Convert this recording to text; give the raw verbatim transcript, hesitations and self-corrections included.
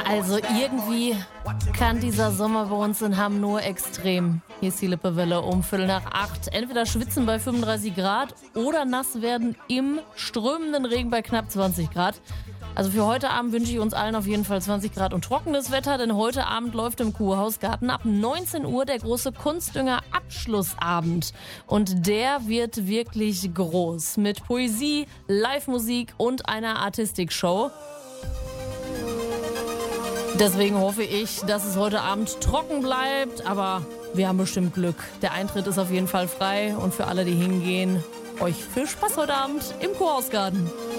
Also irgendwie kann dieser Sommer bei uns in Hamm nur extrem. Hier ist die Lippewelle um Viertel nach acht. Entweder schwitzen bei fünfunddreißig Grad oder nass werden im strömenden Regen bei knapp zwanzig Grad. Also für heute Abend wünsche ich uns allen auf jeden Fall zwanzig Grad und trockenes Wetter, denn heute Abend läuft im Kuhhausgarten ab neunzehn Uhr der große Kunstdünger-Abschlussabend. Und der wird wirklich groß mit Poesie, Live-Musik und einer Artistikshow. Deswegen hoffe ich, dass es heute Abend trocken bleibt, aber wir haben bestimmt Glück. Der Eintritt ist auf jeden Fall frei und für alle, die hingehen, euch viel Spaß heute Abend im Kuhhausgarten.